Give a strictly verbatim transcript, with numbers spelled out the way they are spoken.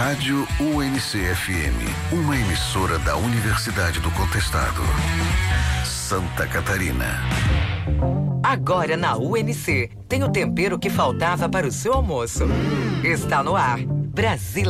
Rádio U N C F M, uma emissora da Universidade do Contestado. Santa Catarina. Agora na U N C, tem o tempero que faltava para o seu almoço. Está no ar, Brasília.